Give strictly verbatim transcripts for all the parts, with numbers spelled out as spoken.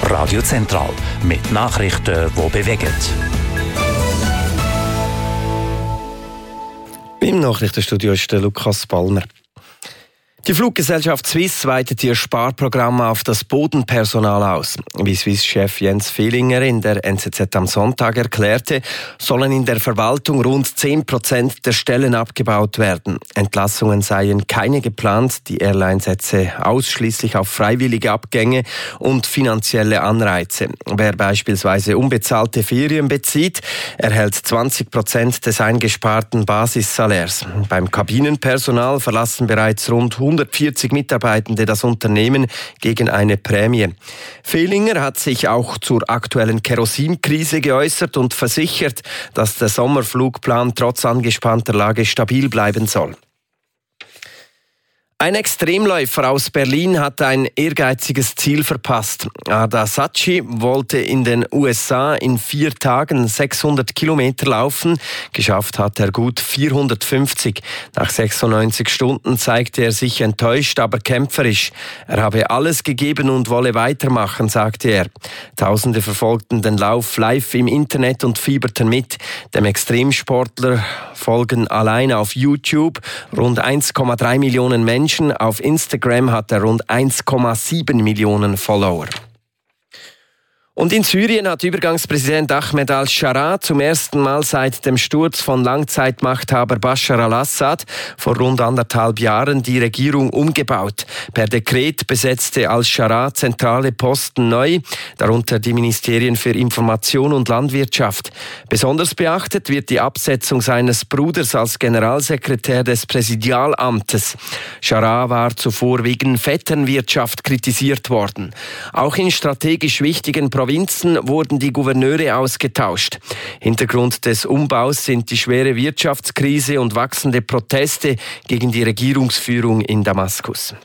Radio Zentral mit Nachrichten, die bewegen. Im Nachrichtenstudio ist der Lukas Ballmer. Die Fluggesellschaft Swiss weitet ihr Sparprogramm auf das Bodenpersonal aus. Wie Swiss-Chef Jens Fehlinger in der N Z Z am Sonntag erklärte, sollen in der Verwaltung rund zehn Prozent der Stellen abgebaut werden. Entlassungen seien keine geplant. Die Airline setze ausschließlich auf freiwillige Abgänge und finanzielle Anreize. Wer beispielsweise unbezahlte Ferien bezieht, erhält zwanzig Prozent des eingesparten Basissalärs. Beim Kabinenpersonal verlassen bereits rund hundertvierzig Mitarbeitende das Unternehmen gegen eine Prämie. Fehlinger hat sich auch zur aktuellen Kerosinkrise geäußert und versichert, dass der Sommerflugplan trotz angespannter Lage stabil bleiben soll. Ein Extremläufer aus Berlin hat ein ehrgeiziges Ziel verpasst. Ada Sachi wollte in den U S A in vier Tagen sechshundert Kilometer laufen. Geschafft hat er gut vierhundertfünfzig. Nach sechsundneunzig Stunden zeigte er sich enttäuscht, aber kämpferisch. Er habe alles gegeben und wolle weitermachen, sagte er. Tausende verfolgten den Lauf live im Internet und fieberten mit. Dem Extremsportler folgen allein auf YouTube rund eins Komma drei Millionen Menschen. Auf Instagram hat er rund eins Komma sieben Millionen Follower. Und in Syrien hat Übergangspräsident Ahmed al-Sharaa zum ersten Mal seit dem Sturz von Langzeitmachthaber Bashar al-Assad vor rund anderthalb Jahren die Regierung umgebaut. Per Dekret besetzte al-Sharaa zentrale Posten neu, darunter die Ministerien für Information und Landwirtschaft. Besonders beachtet wird die Absetzung seines Bruders als Generalsekretär des Präsidialamtes. Sharaa war zuvor wegen Vetternwirtschaft kritisiert worden. Auch in strategisch wichtigen Provinzen wurden die Gouverneure ausgetauscht. Hintergrund des Umbaus sind die schwere Wirtschaftskrise und wachsende Proteste gegen die Regierungsführung in Damaskus.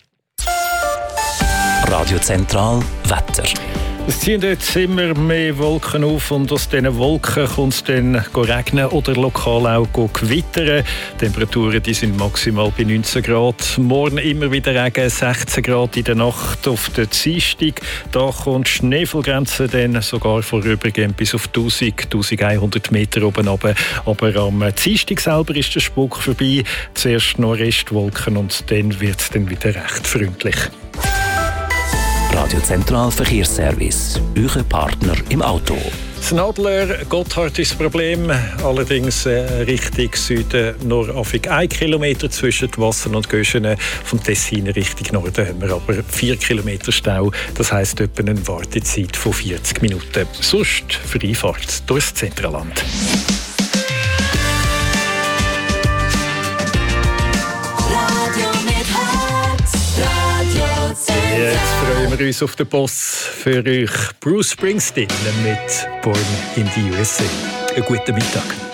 Radio Zentral Wetter. Es ziehen jetzt immer mehr Wolken auf und aus diesen Wolken kommt es dann regnen oder lokal auch gewittern. Die Temperaturen die sind maximal bei neunzehn Grad. Morgen immer wieder Regen, sechzehn Grad in der Nacht auf der Dienstag. Da kommt die Schneefallgrenze dann sogar vorübergehend bis auf tausend, eintausendeinhundert Meter oben runter. Aber am Dienstag selber ist der Spuk vorbei. Zuerst noch Restwolken und dann wird es dann wieder recht freundlich. Radio Zentral Verkehrsservice, euer Partner im Auto. Das Nadler Gotthard ist das Problem, allerdings äh, Richtung Süden nur auf ein Kilometer zwischen Wassern und Göschenen. Vom Tessin Richtung Norden haben wir aber vier Kilometer Stau, das heisst etwa eine Wartezeit von vierzig Minuten. Sonst Freifahrt durchs Zentralland. Jetzt freuen wir uns auf den Boss für euch, Bruce Springsteen mit Born in the U S A. Einen guten Mittag.